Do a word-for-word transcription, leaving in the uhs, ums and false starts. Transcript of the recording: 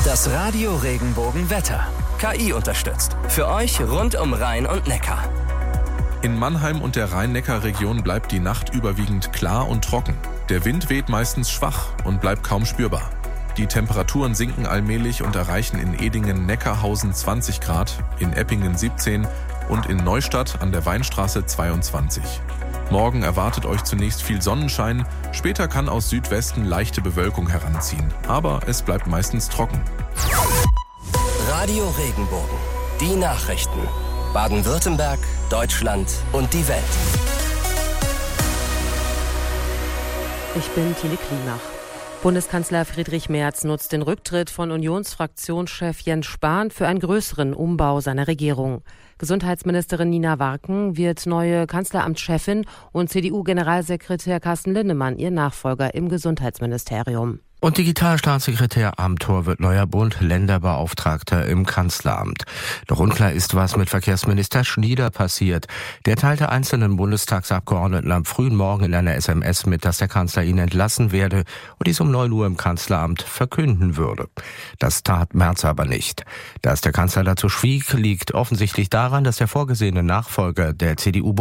Das Radio Regenbogen-Wetter. K I unterstützt. Für euch rund um Rhein und Neckar. In Mannheim und der Rhein-Neckar-Region bleibt die Nacht überwiegend klar und trocken. Der Wind weht meistens schwach und bleibt kaum spürbar. Die Temperaturen sinken allmählich und erreichen in Edingen-Neckarhausen zwanzig Grad, in Eppingen siebzehn und in Neustadt an der Weinstraße zweiundzwanzig. Morgen erwartet euch zunächst viel Sonnenschein, später kann aus Südwesten leichte Bewölkung heranziehen, aber es bleibt meistens trocken. Radio Regenbogen. Die Nachrichten. Baden-Württemberg, Deutschland und die Welt. Ich bin Tine Klimach. Bundeskanzler Friedrich Merz nutzt den Rücktritt von Unionsfraktionschef Jens Spahn für einen größeren Umbau seiner Regierung. Gesundheitsministerin Nina Warken wird neue Kanzleramtschefin und C D U-Generalsekretär Carsten Linnemann ihr Nachfolger im Gesundheitsministerium. Und Digitalstaatssekretär Amthor wird neuer Bund-Länder-Beauftragter im Kanzleramt. Doch unklar ist, was mit Verkehrsminister Schnieder passiert. Der teilte einzelnen Bundestagsabgeordneten am frühen Morgen in einer S M S mit, dass der Kanzler ihn entlassen werde und dies um neun Uhr im Kanzleramt verkünden würde. Das tat Merz aber nicht. Dass der Kanzler dazu schwieg, liegt offensichtlich daran, dass der vorgesehene Nachfolger der C D U